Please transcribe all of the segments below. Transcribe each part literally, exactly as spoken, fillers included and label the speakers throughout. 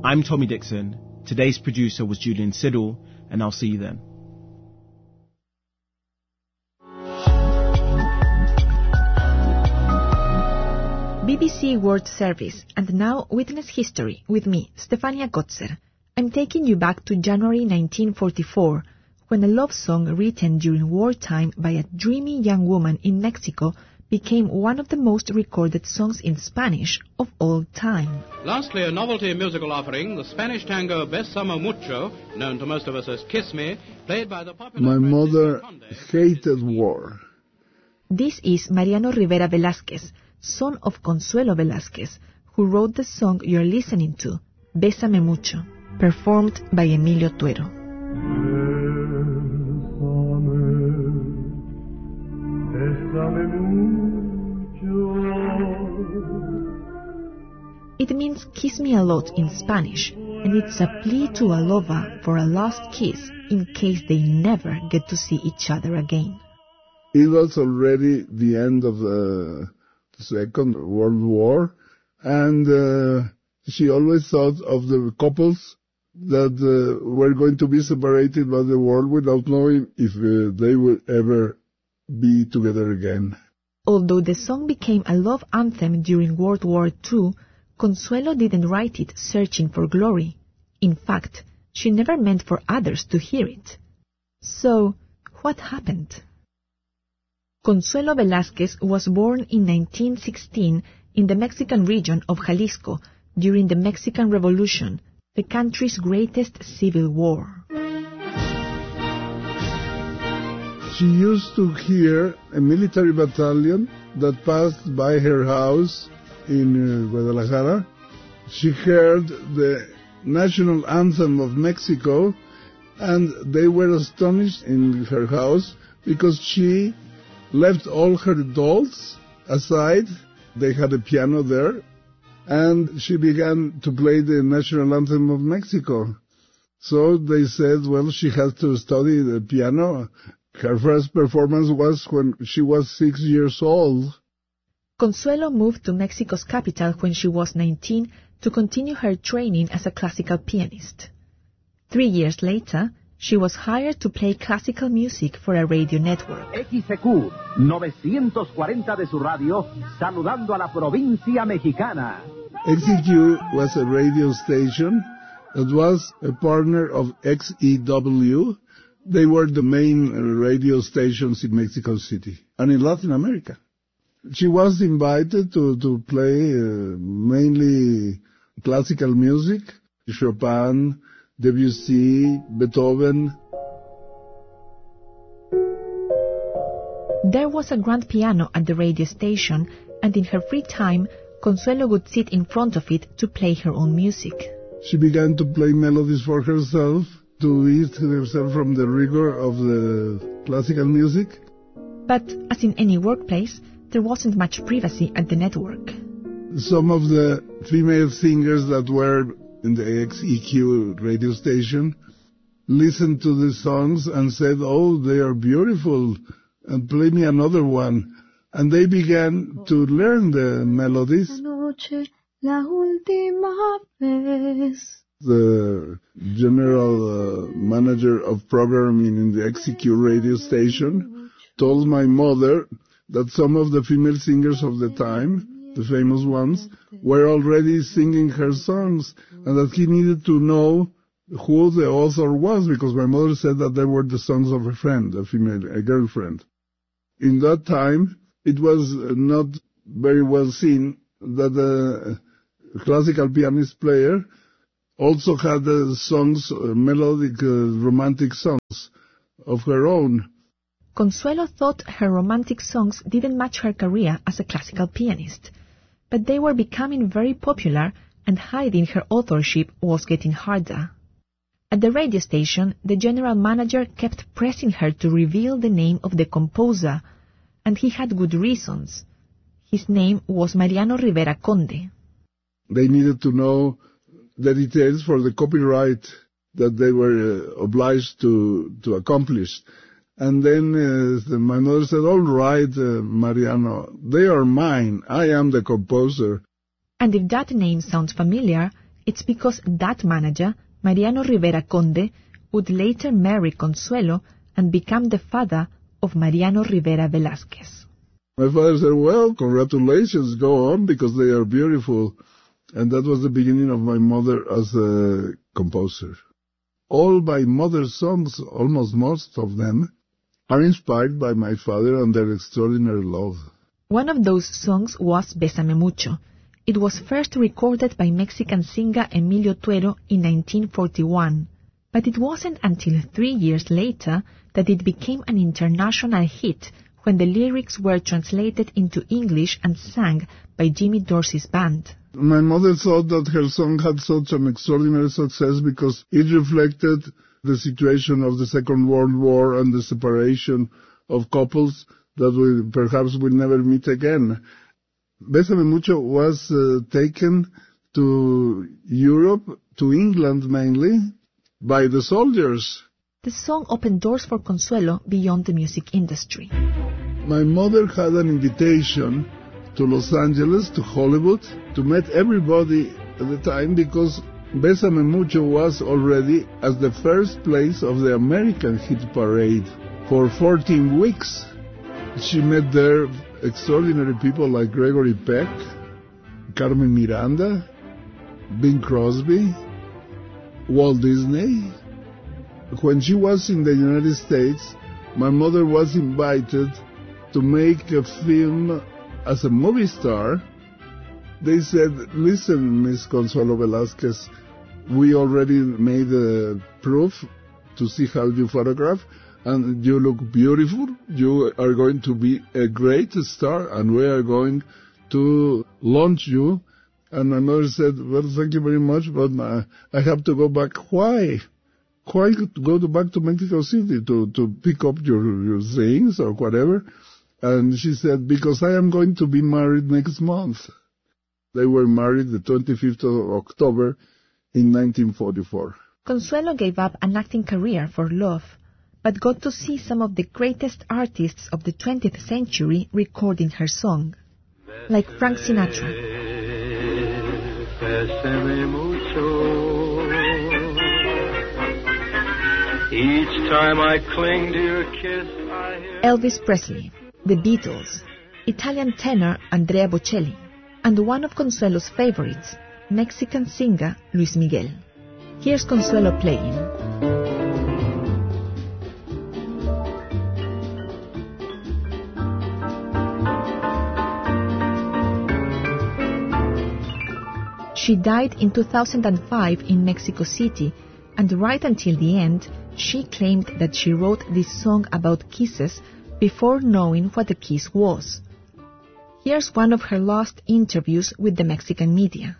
Speaker 1: I'm Tommy Dixon. Today's producer was Julian Siddle, and I'll see you then.
Speaker 2: B B C World Service, and now Witness History with me, Stefania Kotzer. I'm taking you back to January nineteen forty-four, when a love song written during wartime by a dreamy young woman in Mexico became one of the most recorded songs in Spanish of all time.
Speaker 3: Lastly, a novelty musical offering, the Spanish tango Bésame Mucho, known to most of us as Kiss Me, played by the popular...
Speaker 4: My mother hated war.
Speaker 2: This is Mariano Rivera Velázquez, son of Consuelo Velázquez, who wrote the song you're listening to, Bésame Mucho, performed by Emilio Tuero. It means kiss me a lot in Spanish, and it's a plea to a lover for a last kiss in case they never get to see each other again.
Speaker 4: It was already the end of the Second World War, and uh, she always thought of the couples that uh, were going to be separated by the war without knowing if uh, they would ever be together again.
Speaker 2: Although the song became a love anthem during World War Two, Consuelo didn't write it searching for glory. In fact, she never meant for others to hear it. So, what happened? Consuelo Velázquez was born in nineteen sixteen in the Mexican region of Jalisco during the Mexican Revolution, the country's greatest civil war.
Speaker 4: She used to hear a military battalion that passed by her house in uh, Guadalajara. She heard the national anthem of Mexico, and they were astonished in her house because she left all her dolls aside. They had a piano there, and she began to play the national anthem of Mexico. So they said, well, she has to study the piano. Her first performance was when she was six years old.
Speaker 2: Consuelo moved to Mexico's capital when she was nineteen to continue her training as a classical pianist. Three years later, she was hired to play classical music for a radio network.
Speaker 5: X E Q novecientos cuarenta de su radio, saludando a la provincia mexicana.
Speaker 4: X E Q was a radio station that was a partner of X E W. They were the main radio stations in Mexico City and in Latin America. She was invited to, to play uh, mainly classical music, Chopin, Debussy, Beethoven.
Speaker 2: There was a grand piano at the radio station, and in her free time, Consuelo would sit in front of it to play her own music.
Speaker 4: She began to play melodies for herself, to ease herself from the rigor of the classical music.
Speaker 2: But, as in any workplace, there wasn't much privacy at the network.
Speaker 4: Some of the female singers that were in the X E Q radio station listened to the songs and said, oh, they are beautiful, and play me another one. And they began to learn the melodies. The general uh, manager of programming in the X E Q radio station told my mother that some of the female singers of the time, the famous ones, were already singing her songs, and that he needed to know who the author was, because my mother said that they were the songs of a friend, a female, a girlfriend. In that time, it was not very well seen that the classical pianist player also had uh, songs, uh, melodic, uh, romantic songs of her own.
Speaker 2: Consuelo thought her romantic songs didn't match her career as a classical pianist, but they were becoming very popular, and hiding her authorship was getting harder. At the radio station, the general manager kept pressing her to reveal the name of the composer, and he had good reasons. His name was Mariano Rivera Conde.
Speaker 4: They needed to know the details for the copyright that they were uh, obliged to, to accomplish. And then uh, the, my mother said, all right, uh, Mariano, they are mine. I am the composer.
Speaker 2: And if that name sounds familiar, It's because that manager, Mariano Rivera Conde, would later marry Consuelo and become the father of Mariano Rivera Velázquez.
Speaker 4: My father said, well, congratulations, go on, because they are beautiful. And that was the beginning of my mother as a composer. All my mother's songs, almost most of them, are inspired by my father and their extraordinary love.
Speaker 2: One of those songs was Bésame Mucho. It was first recorded by Mexican singer Emilio Tuero in nineteen forty-one, but it wasn't until three years later that it became an international hit when the lyrics were translated into English and sung by Jimmy Dorsey's band.
Speaker 4: My mother thought that her song had such an extraordinary success because it reflected the situation of the Second World War and the separation of couples that we perhaps will never meet again. Bésame Mucho was uh, taken to Europe, to England mainly, by the soldiers.
Speaker 2: The song opened doors for Consuelo beyond the music industry.
Speaker 4: My mother had an invitation to Los Angeles, to Hollywood, to meet everybody at the time because Bésame Mucho was already at the first place of the American hit parade for fourteen weeks. She met there extraordinary people like Gregory Peck, Carmen Miranda, Bing Crosby, Walt Disney. When she was in the United States, my mother was invited to make a film as a movie star. They said, listen, Miss Consuelo Velázquez, we already made a proof to see how you photograph, and you look beautiful. You are going to be a great star, and we are going to launch you. And my mother said, well, thank you very much, but my, I have to go back. Why? Why go to back to Mexico City to, to pick up your, your things or whatever? And she said, because I am going to be married next month. They were married the twenty-fifth of October in nineteen forty-four.
Speaker 2: Consuelo gave up an acting career for love, but got to see some of the greatest artists of the twentieth century recording her song, like Frank Sinatra.
Speaker 6: Each time I cling to your kiss, I hear
Speaker 2: Elvis Presley, the Beatles, Italian tenor Andrea Bocelli, and one of Consuelo's favorites, Mexican singer Luis Miguel. Here's Consuelo playing. She died in two thousand five in Mexico City, and right until the end, she claimed that she wrote this song about kisses before knowing what a kiss was. Here's one of her last interviews with the Mexican media.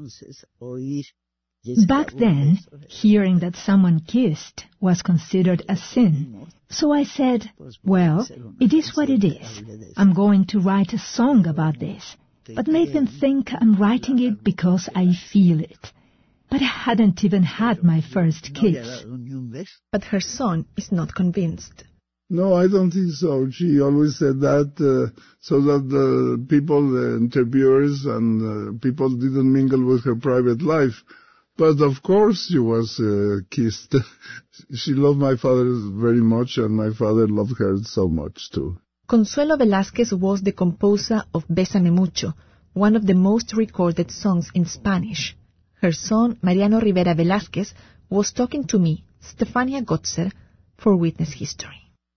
Speaker 7: Back then, hearing that someone kissed was considered a sin. So I said, well, it is what it is. I'm going to write a song about this, but made them think I'm writing it because I feel it. But I hadn't even had my first kiss.
Speaker 2: But her son is not convinced.
Speaker 4: No, I don't think so. She always said that uh, so that the people, the interviewers and uh, people didn't mingle with her private life. But of course she was uh, kissed. She loved my father very much, and my father loved her so much too.
Speaker 2: Consuelo Velázquez was the composer of Bésame Mucho, one of the most recorded songs in Spanish. Her son, Mariano Rivera Velázquez, was talking to me, Stefania Gotzer, for Witness History.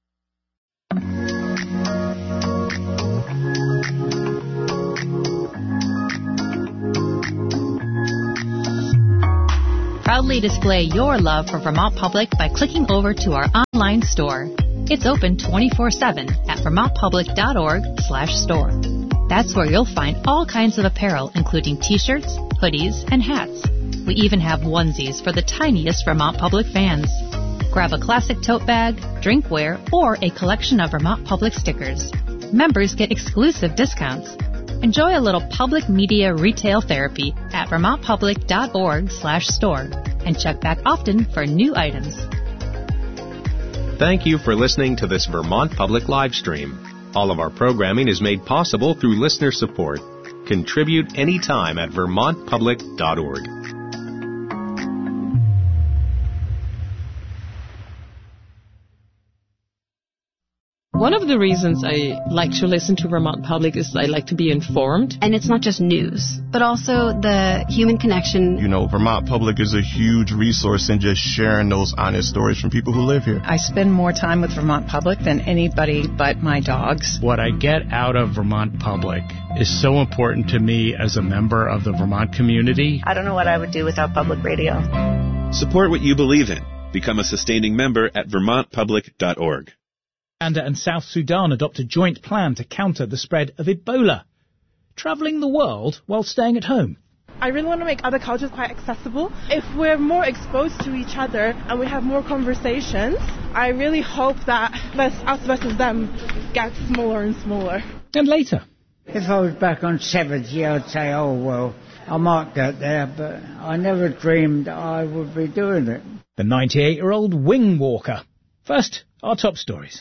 Speaker 8: Proudly display your love for Vermont Public by clicking over to our online store. It's open twenty-four seven at vermontpublic.org slash store. That's where you'll find all kinds of apparel, including t-shirts, hoodies, and hats. We even have onesies for the tiniest Vermont Public fans. Grab a classic tote bag, drinkware, or a collection of Vermont Public stickers. Members get exclusive discounts. Enjoy a little public media retail therapy at vermontpublic.org slash store and check back often for new items.
Speaker 9: Thank you for listening to this Vermont Public live stream. All of our programming is made possible through listener support. Contribute anytime at vermont public dot org.
Speaker 10: One of the reasons I like to listen to Vermont Public is I like to be informed.
Speaker 11: And it's not just news, but also the human connection.
Speaker 12: You know, Vermont Public is a huge resource in just sharing those honest stories from people who live here.
Speaker 13: I spend more time with Vermont Public than anybody but my dogs.
Speaker 14: What I get out of Vermont Public is so important to me as a member of the Vermont community.
Speaker 15: I don't know what I would do without public radio.
Speaker 16: Support what you believe in. Become a sustaining member at vermont public dot org.
Speaker 17: Uganda and South Sudan adopt a joint plan to counter the spread of Ebola. Travelling the world while staying at home.
Speaker 18: I really want to make other cultures quite accessible. If we're more exposed to each other and we have more conversations, I really hope that less us versus them gets smaller and smaller.
Speaker 17: And later.
Speaker 19: If I was back on seventy, I'd say, oh, well, I might get there, but I never dreamed I would be doing it.
Speaker 17: The ninety-eight-year-old wing walker. First, our top stories.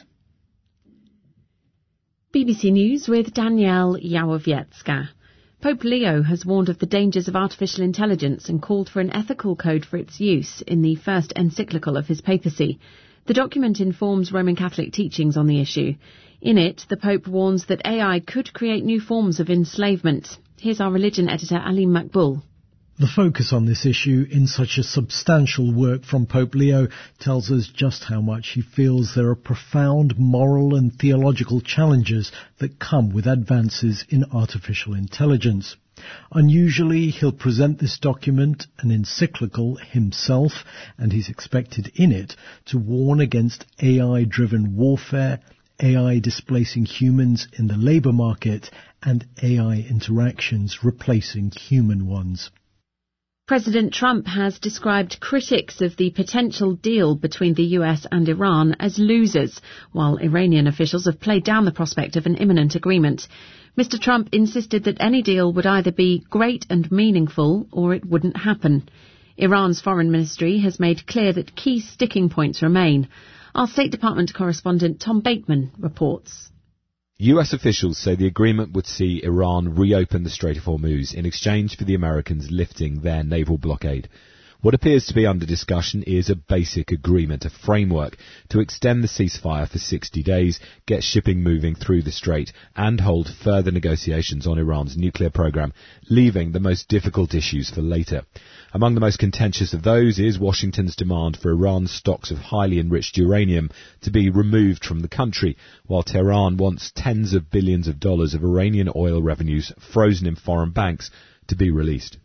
Speaker 20: B B C News with Danielle Yawowiecka. Pope Leo has warned of the dangers of artificial intelligence and called for an ethical code for its use in the first encyclical of his papacy. The document informs Roman Catholic teachings on the issue. In it, the Pope warns that A I could create new forms of enslavement. Here's our religion editor, Alim Makbul.
Speaker 21: The focus on this issue in such a substantial work from Pope Leo tells us just how much he feels there are profound moral and theological challenges that come with advances in artificial intelligence. Unusually, he'll present this document, an encyclical, himself, and he's expected in it to warn against A I-driven warfare, A I displacing humans in the labour market, and A I interactions replacing human ones.
Speaker 20: President Trump has described critics of the potential deal between the U S and Iran as losers, while Iranian officials have played down the prospect of an imminent agreement. Mister Trump insisted that any deal would either be great and meaningful or it wouldn't happen. Iran's foreign ministry has made clear that key sticking points remain. Our State Department correspondent Tom Bateman reports.
Speaker 22: U S officials say the agreement would see Iran reopen the Strait of Hormuz in exchange for the Americans lifting their naval blockade. What appears to be under discussion is a basic agreement, a framework to extend the ceasefire for sixty days, get shipping moving through the strait, and hold further negotiations on Iran's nuclear program, leaving the most difficult issues for later. Among the most contentious of those is Washington's demand for Iran's stocks of highly enriched uranium to be removed from the country, while Tehran wants tens of billions of dollars of Iranian oil revenues frozen in foreign banks to be released.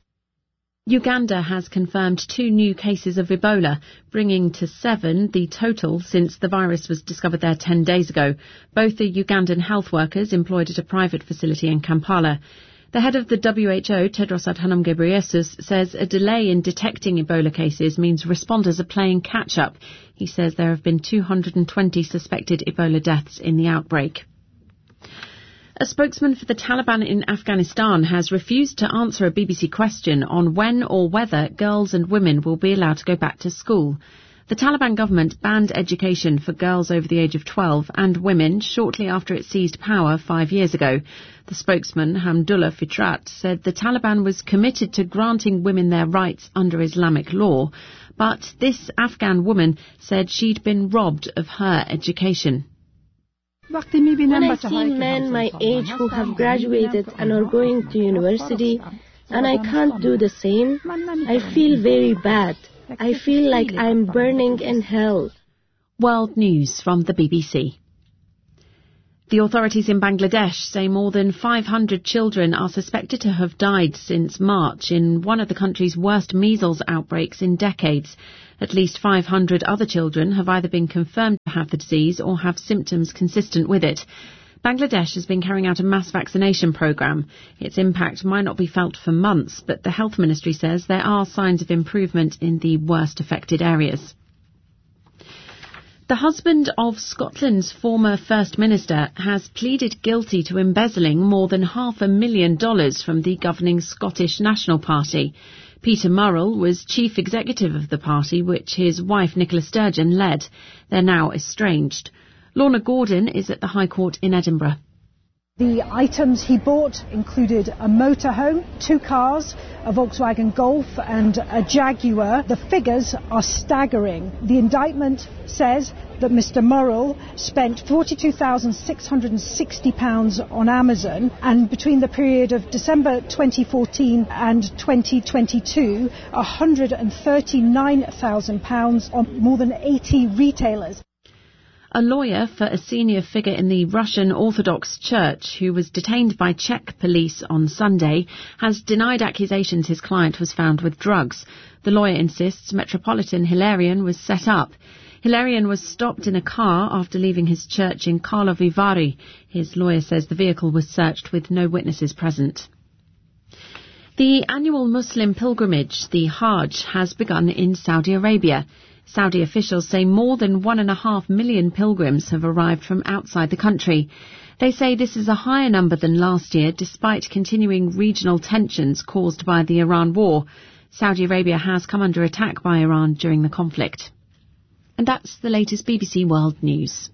Speaker 20: Uganda has confirmed two new cases of Ebola, bringing to seven the total since the virus was discovered there ten days ago. Both are Ugandan health workers employed at a private facility in Kampala. The head of the W H O, Tedros Adhanom Ghebreyesus, says a delay in detecting Ebola cases means responders are playing catch-up. He says there have been two hundred twenty suspected Ebola deaths in the outbreak. A spokesman for the Taliban in Afghanistan has refused to answer a B B C question on when or whether girls and women will be allowed to go back to school. The Taliban government banned education for girls over the age of twelve and women shortly after it seized power five years ago. The spokesman, Hamdullah Fitrat, said the Taliban was committed to granting women their rights under Islamic law, but this Afghan woman said she'd been robbed of her education.
Speaker 23: When I see men my age who have graduated and are going to university, and I can't do the same, I feel very bad. I feel like I'm burning in hell.
Speaker 20: World News from the B B C. The authorities in Bangladesh say more than five hundred children are suspected to have died since March in one of the country's worst measles outbreaks in decades. At least five hundred other children have either been confirmed to have the disease or have symptoms consistent with it. Bangladesh has been carrying out a mass vaccination programme. Its impact might not be felt for months, but the Health Ministry says there are signs of improvement in the worst affected areas. The husband of Scotland's former First Minister has pleaded guilty to embezzling more than half a million dollars from the governing Scottish National Party. Peter Murrell was chief executive of the party, which his wife Nicola Sturgeon led. They're now estranged. Lorna Gordon is at the High Court in Edinburgh.
Speaker 1: The items he bought included a motorhome, two cars, a Volkswagen Golf and a Jaguar. The figures are staggering. The indictment says that Mister Morrill spent forty-two thousand six hundred sixty pounds on Amazon, and between the period of December twenty fourteen and twenty twenty-two, one hundred thirty-nine thousand pounds on more than eighty retailers.
Speaker 20: A lawyer for a senior figure in the Russian Orthodox Church who was detained by Czech police on Sunday has denied accusations his client was found with drugs. The lawyer insists Metropolitan Hilarion was set up. Hilarion was stopped in a car after leaving his church in Karlovy Vary. His lawyer says the vehicle was searched with no witnesses present. The annual Muslim pilgrimage, the Hajj, has begun in Saudi Arabia. Saudi officials say more than one and a half million pilgrims have arrived from outside the country. They say this is a higher number than last year, despite continuing regional tensions caused by the Iran war. Saudi Arabia has come under attack by Iran during the conflict. And that's the latest B B C World News.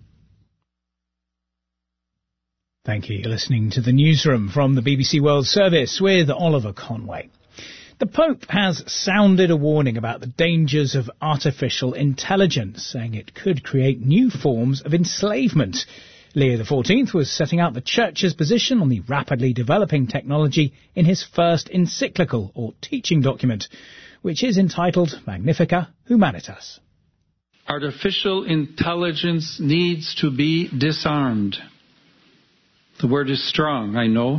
Speaker 17: Thank you. You're listening to the newsroom from the B B C World Service with Oliver Conway. The Pope has sounded a warning about the dangers of artificial intelligence, saying it could create new forms of enslavement. Leo the fourteenth was setting out the Church's position on the rapidly developing technology in his first encyclical, or teaching document, which is entitled Magnificat Humanitas.
Speaker 3: Artificial intelligence needs to be disarmed. The word is strong, I know,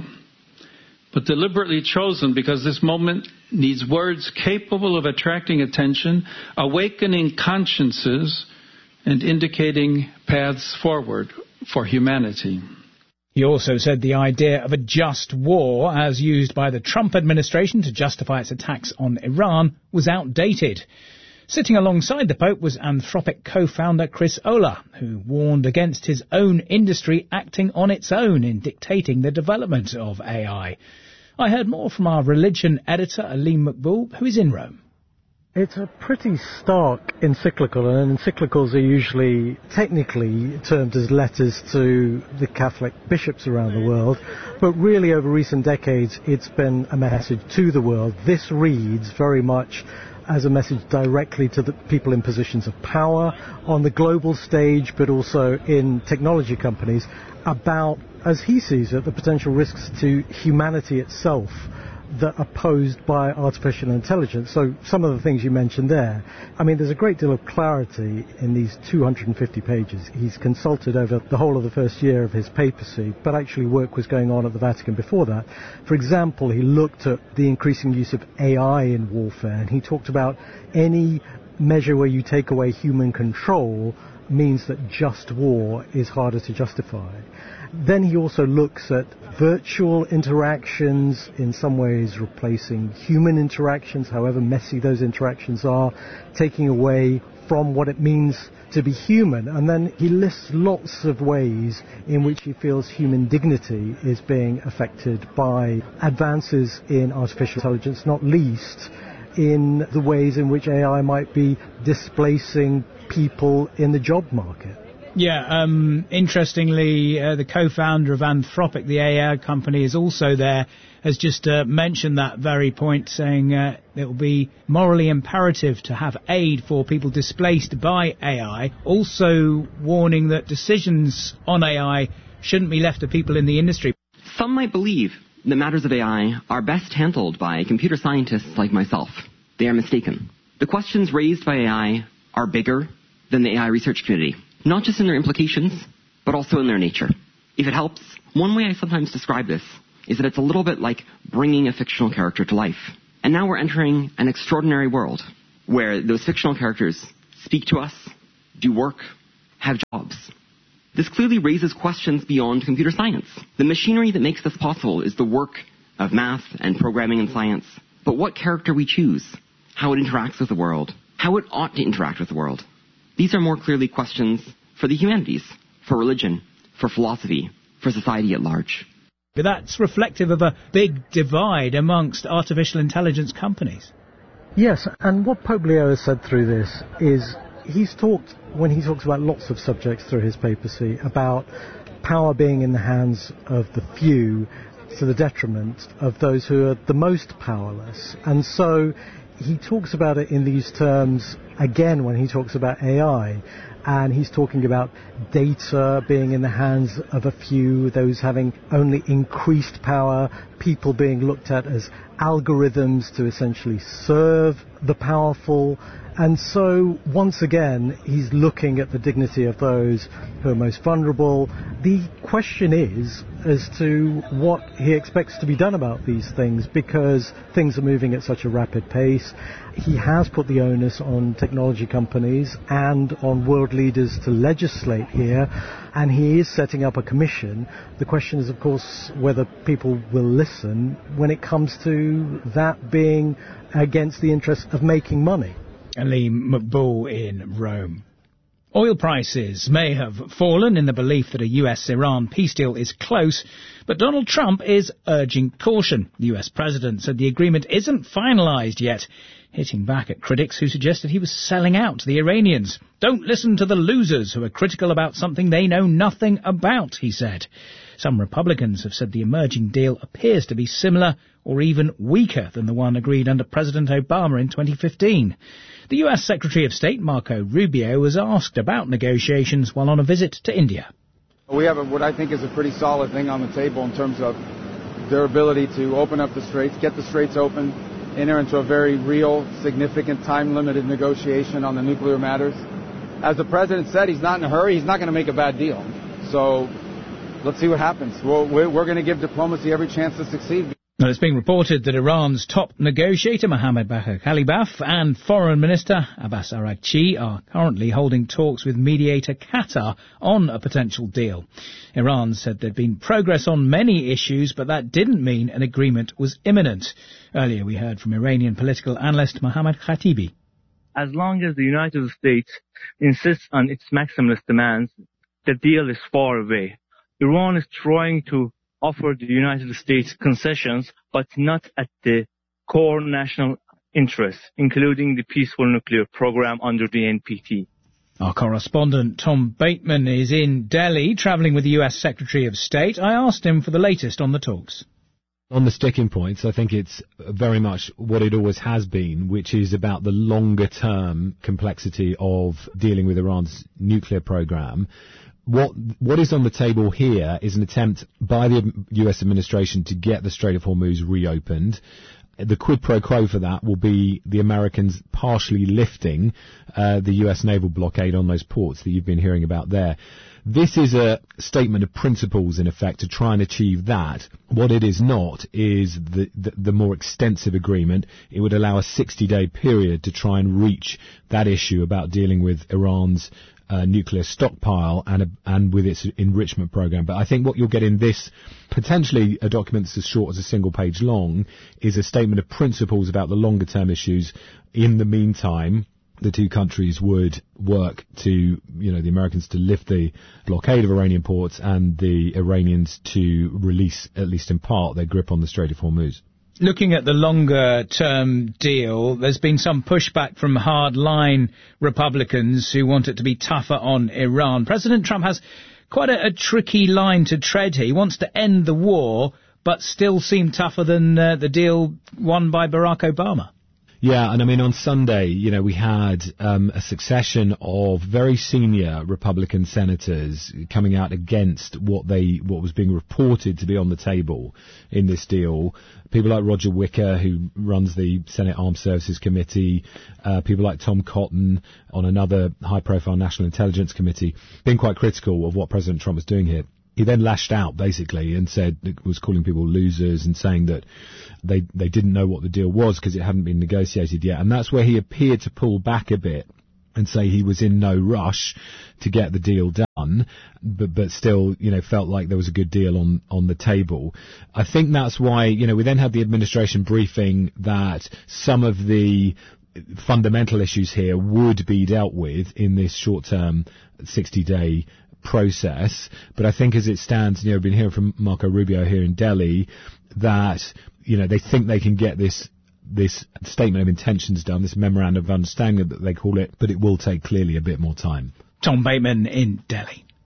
Speaker 3: but deliberately chosen because this moment needs words capable of attracting attention, awakening consciences, and indicating paths forward for humanity.
Speaker 17: He also said the idea of a just war, as used by the Trump administration to justify its attacks on Iran, was outdated. Sitting alongside the Pope was Anthropic co-founder Chris Olah, who warned against his own industry acting on its own in dictating the development of A I. I heard more from our religion editor, Aleem Maqbool, who is in Rome.
Speaker 21: It's a pretty stark encyclical, and encyclicals are usually technically termed as letters to the Catholic bishops around the world, but really over recent decades it's been a message to the world. This reads very much as a message directly to the people in positions of power on the global stage, but also in technology companies, about, as he sees it, the potential risks to humanity itself that are posed by artificial intelligence. So some of the things you mentioned there, I mean, there's a great deal of clarity in these two hundred fifty pages. He's consulted over the whole of the first year of his papacy, but actually work was going on at the Vatican before that. For example, he looked at the increasing use of A I in warfare, and he talked about any measure where you take away human control means that just war is harder to justify. Then he also looks at virtual interactions, in some ways replacing human interactions, however messy those interactions are, taking away from what it means to be human. And then he lists lots of ways in which he feels human dignity is being affected by advances in artificial intelligence, not least in the ways in which A I might be displacing people in the job market.
Speaker 17: Yeah, um, interestingly, uh, the co-founder of Anthropic, the A I company, is also there, has just uh, mentioned that very point, saying uh, it will be morally imperative to have aid for people displaced by A I, also warning that decisions on A I shouldn't be left to people in the industry.
Speaker 5: Some might believe that matters of A I are best handled by computer scientists like myself. They are mistaken. The questions raised by A I are bigger than the A I research community. Not just in their implications, but also in their nature. If it helps, one way I sometimes describe this is that it's a little bit like bringing a fictional character to life. And now we're entering an extraordinary world where those fictional characters speak to us, do work, have jobs. This clearly raises questions beyond computer science. The machinery that makes this possible is the work of math and programming and science. But what character we choose, how it interacts with the world, how it ought to interact with the world. These are more clearly questions for the humanities, for religion, for philosophy, for society at large.
Speaker 17: But that's reflective of a big divide amongst artificial intelligence companies.
Speaker 21: Yes, and what Pope Leo has said through this is he's talked, when he talks about lots of subjects through his papacy, about power being in the hands of the few to the detriment of those who are the most powerless. And so he talks about it in these terms again when he talks about A I. And he's talking about data being in the hands of a few, those having only increased power, people being looked at as algorithms to essentially serve the powerful. And so, once again, he's looking at the dignity of those who are most vulnerable. The question is as to what he expects to be done about these things, because things are moving at such a rapid pace. He has put the onus on technology companies and on world leaders to legislate here, and he is setting up a commission. The question is, of course, whether people will listen when it comes to that being against the interest of making money.
Speaker 17: And Lee McBull in Rome. Oil prices may have fallen in the belief that a U S Iran peace deal is close, but Donald Trump is urging caution. The U S president said the agreement isn't finalised yet, hitting back at critics who suggested he was selling out to the Iranians. Don't listen to the losers who are critical about something they know nothing about, he said. Some Republicans have said the emerging deal appears to be similar or even weaker than the one agreed under President Obama in twenty fifteen. The U S Secretary of State, Marco Rubio, was asked about negotiations while on a visit to India.
Speaker 4: We have a, what I think is a pretty solid thing on the table in terms of their ability to open up the straits, get the straits open, enter into a very real, significant, time-limited negotiation on the nuclear matters. As the President said, he's not in a hurry. He's not going to make a bad deal. So let's see what happens. We're, we're going to give diplomacy every chance to succeed.
Speaker 17: Now, it's being reported that Iran's top negotiator, Mohammad Bagher Khalibaf, and Foreign Minister Abbas Araghchi are currently holding talks with mediator Qatar on a potential deal. Iran said there'd been progress on many issues, but that didn't mean an agreement was imminent. Earlier, we heard from Iranian political analyst Mohammad Khatibi.
Speaker 6: As long as the United States insists on its maximalist demands, the deal is far away. Iran is trying to offer the United States concessions, but not at the core national interests, including the peaceful nuclear program under the N P T.
Speaker 17: Our correspondent Tom Bateman is in Delhi, travelling with the U S Secretary of State. I asked him for the latest on the talks.
Speaker 22: On the sticking points, I think it's very much what it always has been, which is about the longer-term complexity of dealing with Iran's nuclear program. What what is on the table here is an attempt by the U S administration to get the Strait of Hormuz reopened. The quid pro quo for that will be the Americans partially lifting uh, the U S naval blockade on those ports that you've been hearing about there. This is a statement of principles, in effect, to try and achieve that. What it is not is the, the, the more extensive agreement. It would allow a sixty-day period to try and reach that issue about dealing with Iran's Uh, nuclear stockpile and a, and with its enrichment program. But I think what you'll get in this, potentially a document that's as short as a single page long, is a statement of principles about the longer term issues. In the meantime, the two countries would work to, you know, the Americans to lift the blockade of Iranian ports and the Iranians to release, at least in part, their grip on the Strait of Hormuz.
Speaker 17: Looking at the longer-term deal, there's been some pushback from hard-line Republicans who want it to be tougher on Iran. President Trump has quite a, a tricky line to tread here. He wants to end the war, but still seem tougher than uh, the deal won by Barack Obama.
Speaker 22: Yeah, and I mean, on Sunday, you know, we had um, a succession of very senior Republican senators coming out against what they what was being reported to be on the table in this deal. People like Roger Wicker, who runs the Senate Armed Services Committee, uh, people like Tom Cotton on another high-profile National Intelligence Committee, being quite critical of what President Trump was doing here. He then lashed out, basically, and said, was calling people losers and saying that they they didn't know what the deal was because it hadn't been negotiated yet. And that's where he appeared to pull back a bit and say he was in no rush to get the deal done, but but still, you know, felt like there was a good deal on, on the table. I think that's why, you know, we then had the administration briefing that some of the fundamental issues here would be dealt with in this short-term sixty-day process. But I think as it stands, you know, I've been hearing from Marco Rubio here in Delhi that, you know, they think they can get this this statement of intentions done, this memorandum of understanding that they call it, but it will take clearly a bit more time.
Speaker 17: Tom Bateman in Delhi.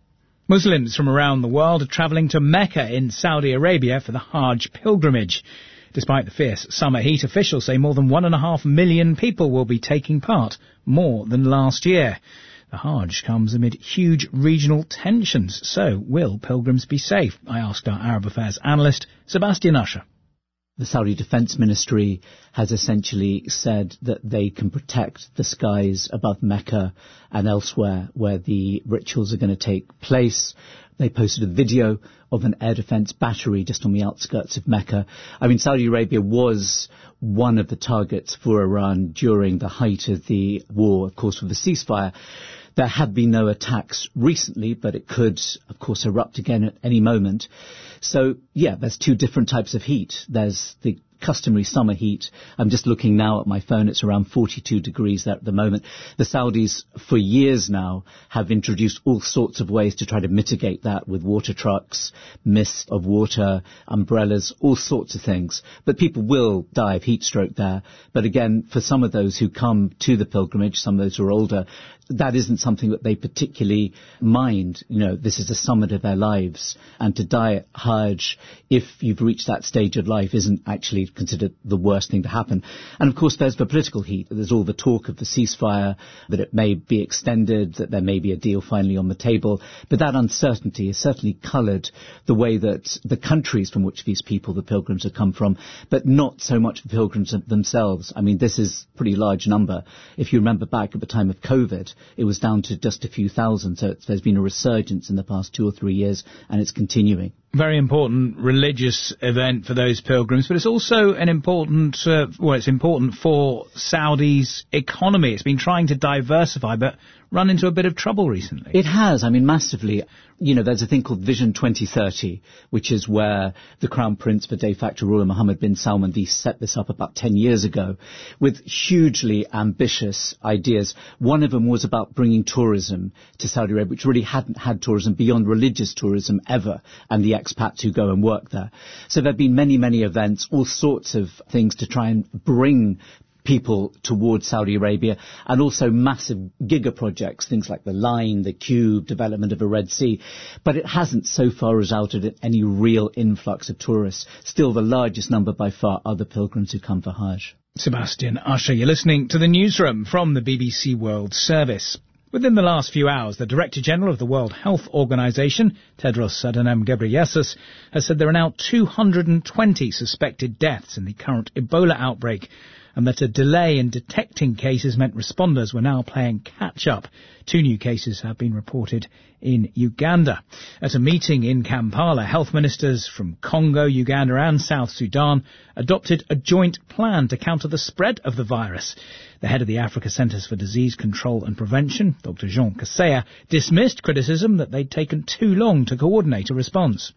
Speaker 17: Muslims from around the world are travelling to Mecca in Saudi Arabia for the Hajj pilgrimage. Despite the fierce summer heat, officials say more than one and a half million people will be taking part, more than last year. The Hajj comes amid huge regional tensions. So, will pilgrims be safe? I asked our Arab Affairs analyst, Sebastian Usher.
Speaker 2: The Saudi Defense Ministry has essentially said that they can protect the skies above Mecca and elsewhere where the rituals are going to take place. They posted a video of an air defense battery just on the outskirts of Mecca. I mean, Saudi Arabia was one of the targets for Iran during the height of the war, of course, with the ceasefire. There have been no attacks recently, but it could, of course, erupt again at any moment. So, yeah, there's two different types of heat. There's the customary summer heat. I'm just looking now at my phone. It's around forty-two degrees there at the moment. The Saudis, for years now, have introduced all sorts of ways to try to mitigate that with water trucks, mist of water, umbrellas, all sorts of things. But people will die of heat stroke there. But again, for some of those who come to the pilgrimage, some of those who are older, that isn't something that they particularly mind. You know, this is the summit of their lives. And to die at Hajj, if you've reached that stage of life, isn't actually considered the worst thing to happen. And of course, there's the political heat. There's all the talk of the ceasefire, that it may be extended, that there may be a deal finally on the table. But that uncertainty has certainly coloured the way that the countries from which these people, the pilgrims, have come from, but not so much the pilgrims themselves. I mean, this is a pretty large number. If you remember back at the time of COVID, it was down to just a few thousand. So it's, there's been a resurgence in the past two or three years, and it's continuing.
Speaker 17: Very important religious event for those pilgrims, but it's also an important, uh, well, it's important for Saudi's economy. It's been trying to diversify, but run into a bit of trouble recently.
Speaker 2: It has, I mean, massively. You know, there's a thing called Vision twenty thirty, which is where the Crown Prince, the de facto ruler, Mohammed bin Salman, they set this up about ten years ago with hugely ambitious ideas. One of them was about bringing tourism to Saudi Arabia, which really hadn't had tourism beyond religious tourism ever, and the expats who go and work there. So there have been many, many events, all sorts of things to try and bring people towards Saudi Arabia, and also massive giga projects, things like the Line, the Cube, development of a Red Sea. But it hasn't so far resulted in any real influx of tourists. Still the largest number by far are the pilgrims who come for Hajj.
Speaker 17: Sebastian Usher, you're listening to the newsroom from the B B C World Service. Within the last few hours, the Director General of the World Health Organization, Tedros Adhanom Ghebreyesus, has said there are now two hundred twenty suspected deaths in the current Ebola outbreak, and that a delay in detecting cases meant responders were now playing catch-up. Two new cases have been reported in Uganda. At a meeting in Kampala, health ministers from Congo, Uganda and South Sudan adopted a joint plan to counter the spread of the virus. The head of the Africa Centres for Disease Control and Prevention, Doctor Jean Kaseya, dismissed criticism that they'd taken too long to coordinate a response.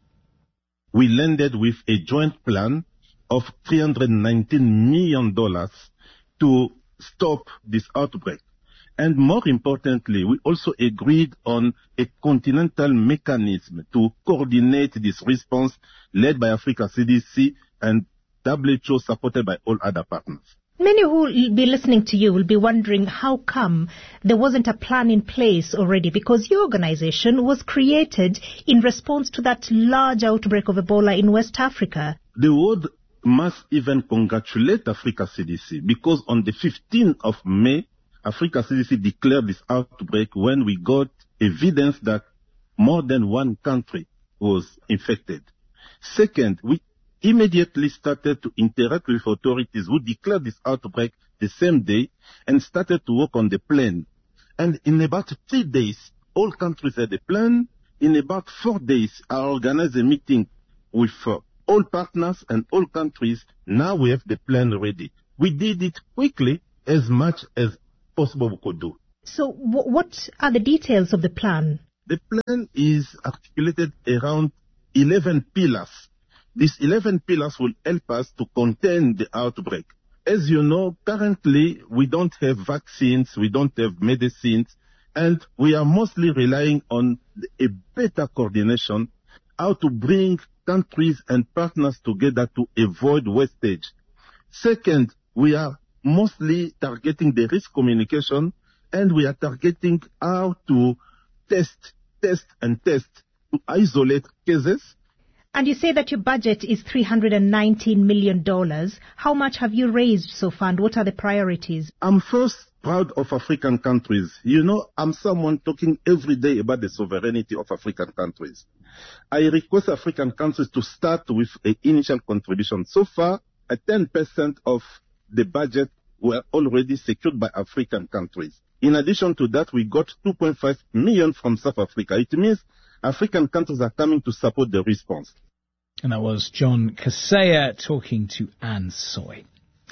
Speaker 7: We landed with a joint plan of three hundred nineteen million dollars to stop this outbreak. And more importantly, we also agreed on a continental mechanism to coordinate this response led by Africa C D C and W H O supported by all other partners.
Speaker 8: Many who will be listening to you will be wondering how come there wasn't a plan in place already, because your organization was created in response to that large outbreak of Ebola in West Africa.
Speaker 7: The world must even congratulate Africa C D C, because on the fifteenth of May, Africa C D C declared this outbreak when we got evidence that more than one country was infected. Second, we immediately started to interact with authorities who declared this outbreak the same day and started to work on the plan. And in about three days, all countries had a plan. In about four days, I organized a meeting with uh, all partners and all countries. Now we have the plan ready. We did it quickly, as much as possible we could do.
Speaker 8: So w- what are the details of the plan?
Speaker 7: The plan is articulated around eleven pillars. These eleven pillars will help us to contain the outbreak. As you know, currently we don't have vaccines, we don't have medicines, and we are mostly relying on a better coordination, how to bring countries and partners together to avoid wastage. Second, we are mostly targeting the risk communication, and we are targeting how to test test and test to isolate cases.
Speaker 8: And you say that your budget is three hundred nineteen million dollars. How much have you raised so far, and what are the priorities?
Speaker 7: I'm first proud of African countries. You know, I'm someone talking every day about the sovereignty of African countries. I request African countries to start with an initial contribution. So far, a ten percent of the budget were already secured by African countries. In addition to that, we got two point five million from South Africa. It means African countries are coming to support the response.
Speaker 17: And that was John Kaseya talking to Anne Soy.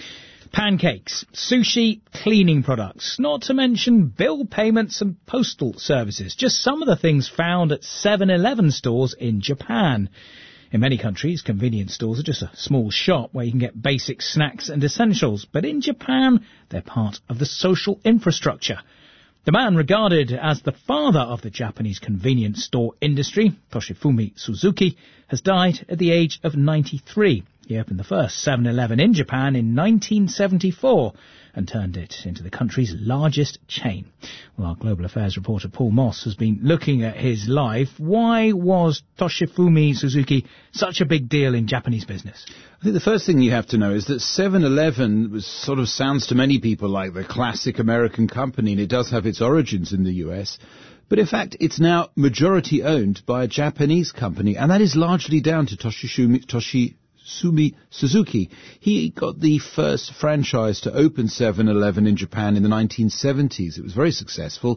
Speaker 17: Pancakes, sushi, cleaning products, not to mention bill payments and postal services. Just some of the things found at seven eleven stores in Japan. In many countries, convenience stores are just a small shop where you can get basic snacks and essentials. But in Japan, they're part of the social infrastructure. The man regarded as the father of the Japanese convenience store industry, Toshifumi Suzuki, has died at the age of ninety-three. He opened the first seven eleven in Japan in nineteen seventy-four and turned it into the country's largest chain. Well, our Global Affairs reporter Paul Moss has been looking at his life. Why was Toshifumi Suzuki such a big deal in Japanese business?
Speaker 9: I think the first thing you have to know is that seven eleven was, sort of sounds to many people like the classic American company, and it does have its origins in the U S. But in fact, it's now majority owned by a Japanese company, and that is largely down to Toshifumi Toshi. Sumi Suzuki. He got the first franchise to open seven eleven in Japan in the nineteen seventies. It was very successful.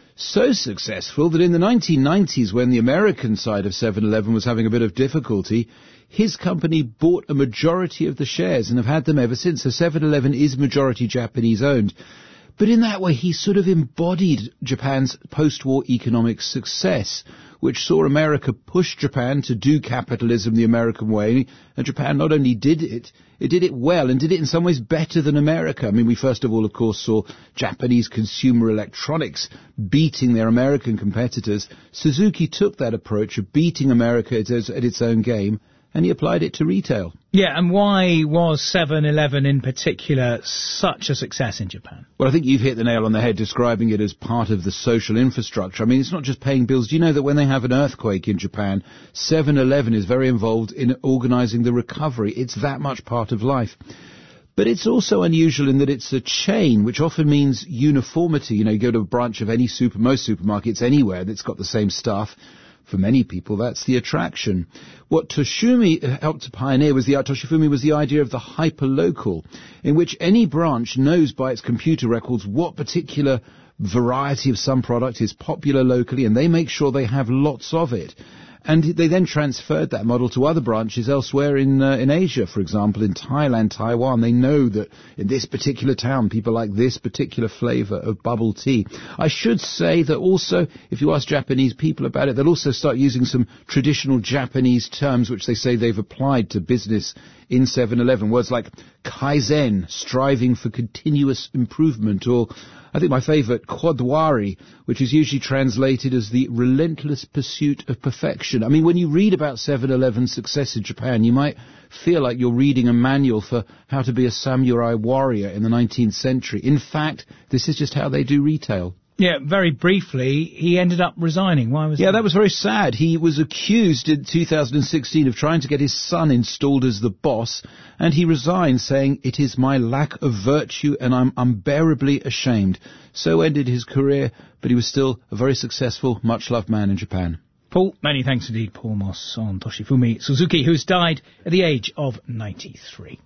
Speaker 9: So successful that in the nineteen nineties, when the American side of seven eleven was having a bit of difficulty, his company bought a majority of the shares and have had them ever since. So seven eleven is majority Japanese owned. But in that way, he sort of embodied Japan's post-war economic success, which saw America push Japan to do capitalism the American way. And Japan not only did it, it did it well and did it in some ways better than America. I mean, we first of all, of course, saw Japanese consumer electronics beating their American competitors. Suzuki took that approach of beating America at its own game, and he applied it to retail.
Speaker 17: Yeah, and why was seven eleven in particular such a success in Japan?
Speaker 9: Well, I think you've hit the nail on the head describing it as part of the social infrastructure. I mean, it's not just paying bills. Do you know that when they have an earthquake in Japan, seven eleven is very involved in organising the recovery? It's that much part of life. But it's also unusual in that it's a chain, which often means uniformity. You know, you go to a branch of any super, most supermarkets anywhere that's got the same stuff. For many people, that's the attraction. What Toshifumi helped to pioneer was the Toshifumi was the idea of the hyperlocal, in which any branch knows by its computer records what particular variety of some product is popular locally, and they make sure they have lots of it. And they then transferred that model to other branches elsewhere in uh, in Asia, for example, in Thailand, Taiwan. They know that in this particular town, people like this particular flavour of bubble tea. I should say that also, if you ask Japanese people about it, they'll also start using some traditional Japanese terms, which they say they've applied to business in seven eleven. Words like kaizen, striving for continuous improvement, or I think my favourite, kodwari, which is usually translated as the relentless pursuit of perfection. I mean, when you read about seven eleven's success in Japan, you might feel like you're reading a manual for how to be a samurai warrior in the nineteenth century. In fact, this is just how they do retail.
Speaker 17: Yeah, very briefly, he ended up resigning. Why was
Speaker 9: Yeah,
Speaker 17: that?
Speaker 9: that was very sad. He was accused in two thousand sixteen of trying to get his son installed as the boss, and he resigned, saying, "It is my lack of virtue, and I'm unbearably ashamed." So ended his career, but he was still a very successful, much-loved man in Japan.
Speaker 17: Paul, many thanks indeed, Paul Moss on Toshifumi Suzuki, who's died at the age of ninety-three.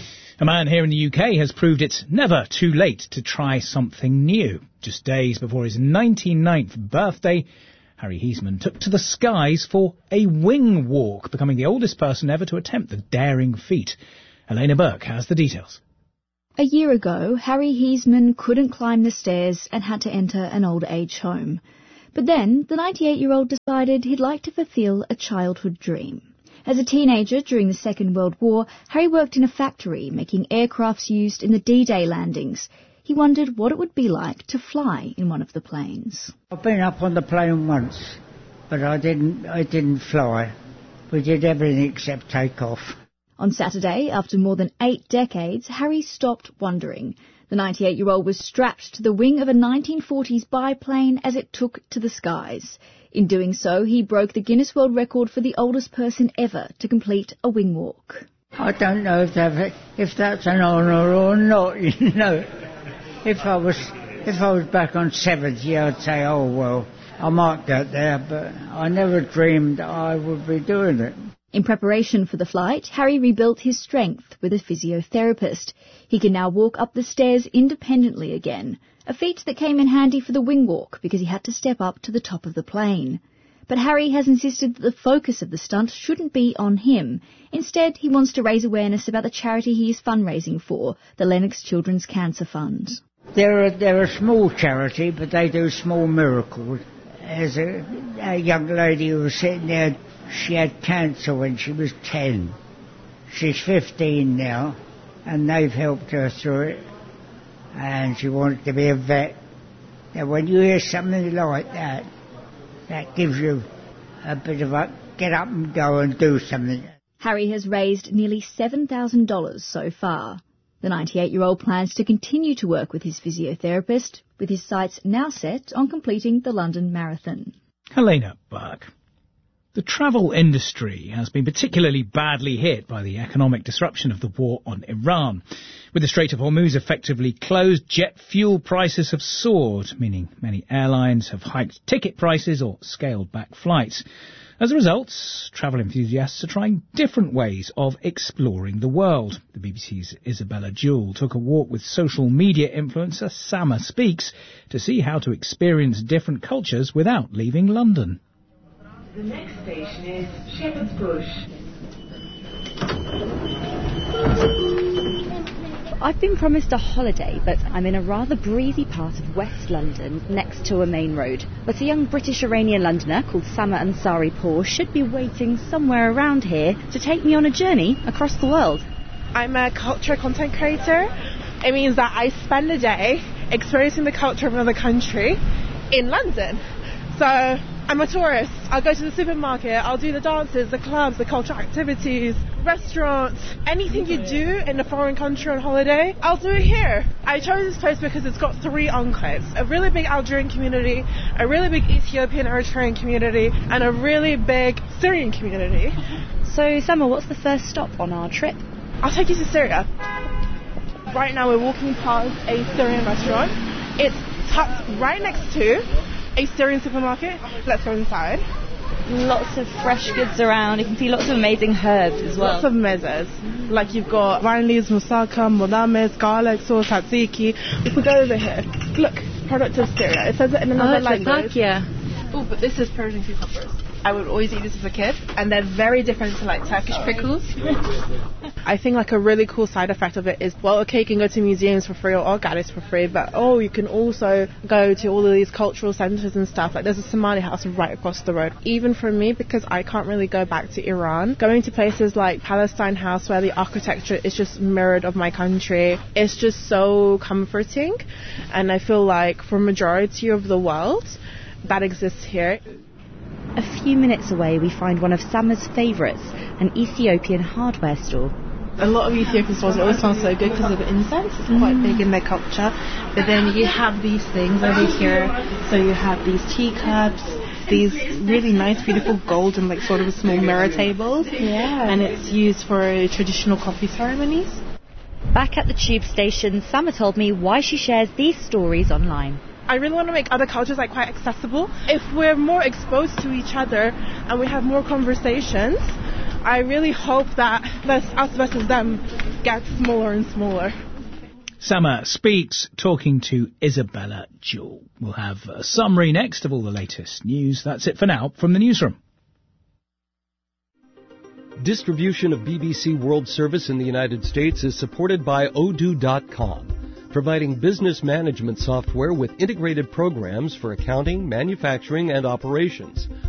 Speaker 17: A man here in the U K has proved it's never too late to try something new. Just days before his ninety-ninth birthday, Harry Heisman took to the skies for a wing walk, becoming the oldest person ever to attempt the daring feat. Elena Burke has the details.
Speaker 10: A year ago, Harry Heisman couldn't climb the stairs and had to enter an old age home. But then, the ninety-eight-year-old decided he'd like to fulfill a childhood dream. As a teenager during the Second World War, Harry worked in a factory making aircrafts used in the D-Day landings. He wondered what it would be like to fly in one of the planes.
Speaker 19: I've been up on the plane once, but I didn't, I didn't fly. We did everything except take off.
Speaker 10: On Saturday, after more than eight decades, Harry stopped wondering. The ninety-eight-year-old was strapped to the wing of a nineteen forties biplane as it took to the skies. In doing so, he broke the Guinness World Record for the oldest person ever to complete a wing walk.
Speaker 19: I don't know if, that, if that's an honour or not, you know. If I was if I was back on seventy, I'd say, oh, well, I might get there, but I never dreamed I would be doing it.
Speaker 10: In preparation for the flight, Harry rebuilt his strength with a physiotherapist. He can now walk up the stairs independently again, a feat that came in handy for the wing walk because he had to step up to the top of the plane. But Harry has insisted that the focus of the stunt shouldn't be on him. Instead, he wants to raise awareness about the charity he is fundraising for, the Lennox Children's Cancer Fund.
Speaker 19: They're a, they're a small charity, but they do small miracles. There's a, a young lady who was sitting there, she had cancer when she was ten. She's fifteen now, and they've helped her through it. And she wanted to be a vet. Now, when you hear something like that, that gives you a bit of a get up and go and do something.
Speaker 10: Harry has raised nearly seven thousand dollars so far. The ninety-eight-year-old plans to continue to work with his physiotherapist, with his sights now set on completing the London Marathon.
Speaker 17: Helena Burke. The travel industry has been particularly badly hit by the economic disruption of the war on Iran. With the Strait of Hormuz effectively closed, jet fuel prices have soared, meaning many airlines have hiked ticket prices or scaled back flights. As a result, travel enthusiasts are trying different ways of exploring the world. The B B C's Isabella Jewell took a walk with social media influencer Sama Speaks to see how to experience different cultures without leaving London.
Speaker 11: The next station is Shepherd's Bush.
Speaker 12: I've been promised a holiday, but I'm in a rather breezy part of West London, next to a main road. But a young British-Iranian Londoner called Sama Ansari Paul should be waiting somewhere around here to take me on a journey across the world.
Speaker 18: I'm a culture content creator. It means that I spend a day experiencing the culture of another country in London. So I'm a tourist. I'll go to the supermarket, I'll do the dances, the clubs, the cultural activities, restaurants, anything you do in a foreign country on holiday, I'll do it here. I chose this place because it's got three enclaves, a really big Algerian community, a really big Ethiopian Eritrean community, and a really big Syrian community.
Speaker 12: So, Sama, what's the first stop on our trip?
Speaker 18: I'll take you to Syria. Right now we're walking past a Syrian restaurant. It's tucked right next to a Syrian supermarket. Let's go inside.
Speaker 12: Lots of fresh goods around. You can see lots of amazing herbs as well.
Speaker 18: Lots of mezes. Like you've got vine leaves, moussaka, modames, garlic sauce, tzatziki. We can go over here. Look, product of Syria. It says it in another
Speaker 12: oh,
Speaker 18: language.
Speaker 12: Yeah.
Speaker 18: Oh, but this is Persian cucumbers. I would always eat this as a kid, and they're very different to like Turkish pickles. I think like a really cool side effect of it is, well, okay, you can go to museums for free or art galleries for free, but oh, you can also go to all of these cultural centres and stuff. Like there's a Somali house right across the road. Even for me, because I can't really go back to Iran, going to places like Palestine House where the architecture is just mirrored of my country, it's just so comforting. And I feel like for majority of the world, that exists here.
Speaker 12: A few minutes away, we find one of Sama's favourites, an Ethiopian hardware store.
Speaker 18: A lot of Ethiopian stores always sound so good because of the incense. It's mm. quite big in their culture. But then you have these things over here. So you have these teacups, these really nice, beautiful gold and like sort of small mirror tables.
Speaker 12: Yeah.
Speaker 18: And it's used for traditional coffee ceremonies.
Speaker 12: Back at the tube station, Sama told me why she shares these stories online.
Speaker 18: I really want to make other cultures like quite accessible. If we're more exposed to each other and we have more conversations, I really hope that this us versus them gets smaller and smaller.
Speaker 17: Sama Speaks, talking to Isabella Jewell. We'll have a summary next of all the latest news. That's it for now from the newsroom.
Speaker 13: Distribution of B B C World Service in the United States is supported by Odoo dot com. Providing business management software with integrated programs for accounting, manufacturing, and operations.